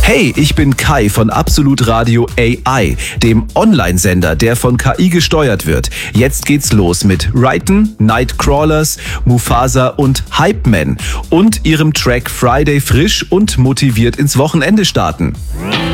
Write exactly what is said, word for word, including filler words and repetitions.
Hey, ich bin Kai von Absolut Radio A I, dem Online-Sender, der von K I gesteuert wird. Jetzt geht's los mit Raiden, Nightcrawlers, Mufasa und Hypeman und ihrem Track Friday frisch und motiviert ins Wochenende starten.